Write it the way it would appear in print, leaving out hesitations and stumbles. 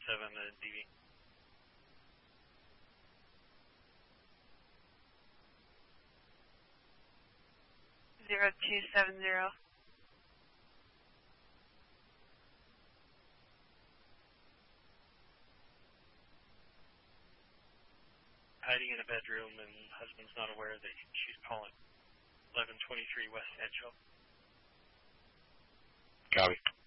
DV. 0270. Hiding in a bedroom, and husband's not aware that she's calling. 1123 West Edgeville. Copy.